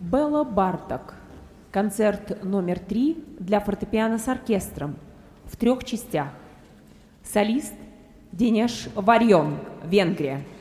Белла Барток. Концерт номер 3 для фортепиано с оркестром в 3 частях. Солист Денеш Варьон, Венгрия.